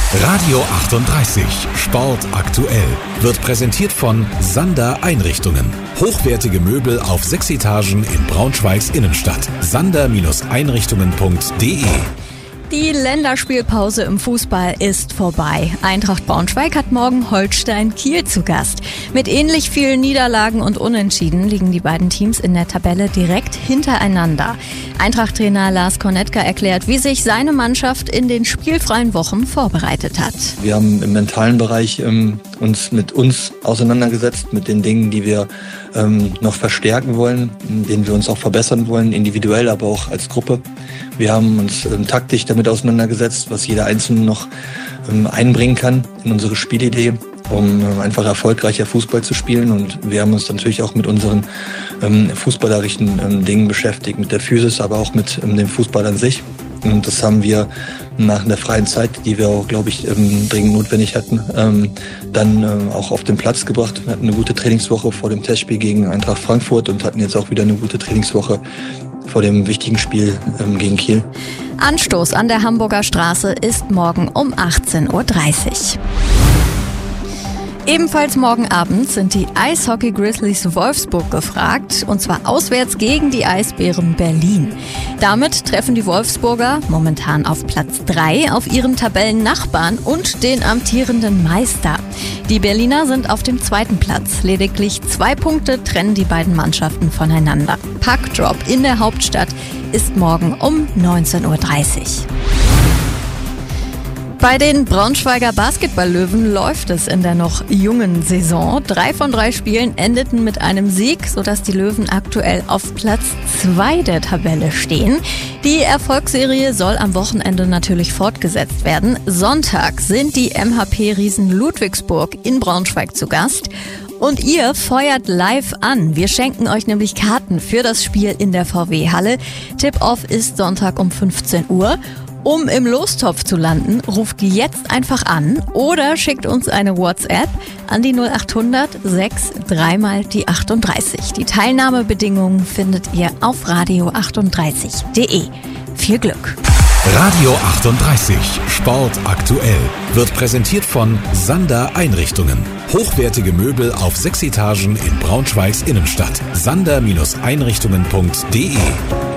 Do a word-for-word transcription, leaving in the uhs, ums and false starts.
Radio achtunddreißig Sport aktuell wird präsentiert von Sander Einrichtungen. Hochwertige Möbel auf sechs Etagen in Braunschweigs Innenstadt. sander Einrichtungen punkt de. Die Länderspielpause im Fußball ist vorbei. Eintracht Braunschweig hat morgen Holstein Kiel zu Gast. Mit ähnlich vielen Niederlagen und Unentschieden liegen die beiden Teams in der Tabelle direkt hintereinander. Eintracht-Trainer Lars Kornetka erklärt, wie sich seine Mannschaft in den spielfreien Wochen vorbereitet hat. Wir haben im mentalen Bereich ähm, uns mit uns auseinandergesetzt, mit den Dingen, die wir ähm, noch verstärken wollen, in denen wir uns auch verbessern wollen, individuell, aber auch als Gruppe. Wir haben uns ähm, taktisch damit auseinandergesetzt, was jeder Einzelne noch ähm, einbringen kann in unsere Spielidee, um ähm, einfach erfolgreicher Fußball zu spielen. Und wir haben uns natürlich auch mit unseren ähm, fußballerischen ähm, Dingen beschäftigt, mit der Physis, aber auch mit ähm, dem Fußball an sich. Und das haben wir nach der freien Zeit, die wir auch, glaube ich, ähm, dringend notwendig hatten, ähm, dann ähm, auch auf den Platz gebracht. Wir hatten eine gute Trainingswoche vor dem Testspiel gegen Eintracht Frankfurt und hatten jetzt auch wieder eine gute Trainingswoche vor dem wichtigen Spiel ähm, gegen Kiel. Anstoß an der Hamburger Straße ist morgen um achtzehn Uhr dreißig. Ebenfalls morgen Abend sind die Eishockey Grizzlies Wolfsburg gefragt, und zwar auswärts gegen die Eisbären Berlin. Damit treffen die Wolfsburger, momentan auf Platz drei, auf ihren Tabellennachbarn und den amtierenden Meister. Die Berliner sind auf dem zweiten Platz. Lediglich zwei Punkte trennen die beiden Mannschaften voneinander. Puckdrop in der Hauptstadt ist morgen um neunzehn Uhr dreißig. Bei den Braunschweiger Basketball-Löwen läuft es in der noch jungen Saison. Drei von drei Spielen endeten mit einem Sieg, sodass die Löwen aktuell auf Platz zwei der Tabelle stehen. Die Erfolgsserie soll am Wochenende natürlich fortgesetzt werden. Sonntag sind die M H P-Riesen Ludwigsburg in Braunschweig zu Gast. Und ihr feuert live an. Wir schenken euch nämlich Karten für das Spiel in der V W-Halle. Tip-Off ist Sonntag um fünfzehn Uhr. Um im Lostopf zu landen, ruft jetzt einfach an oder schickt uns eine WhatsApp an die null acht hundert sechs drei mal die achtunddreißig. Die Teilnahmebedingungen findet ihr auf radio achtunddreißig punkt de. Viel Glück! Radio achtunddreißig Sport aktuell wird präsentiert von Sander Einrichtungen. Hochwertige Möbel auf sechs Etagen in Braunschweigs Innenstadt. sander Einrichtungen punkt de.